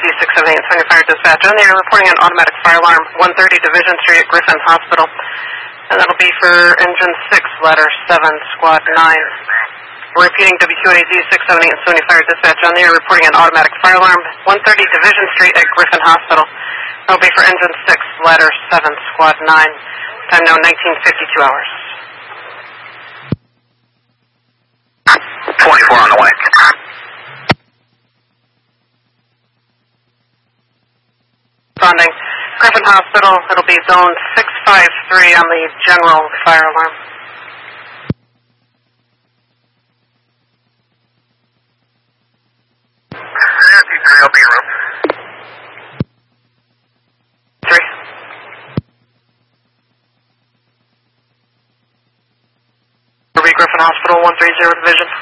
WQAD 678 Sony Fire Dispatch. On the air reporting an automatic fire alarm, 130 Division Street at Griffin Hospital. And that'll be for Engine 6, Ladder 7, Squad 9. We're repeating WQAD 678 Sony Fire Dispatch. On the air reporting an automatic fire alarm, 130 Division Street at Griffin Hospital. That'll be for Engine 6, Ladder 7, Squad 9. Time now 1952 hours. 24 on the way. Responding. Griffin Hospital, it'll be zone 653 on the general fire alarm. I'll be in room. 3. Griffin Hospital, 130 Division.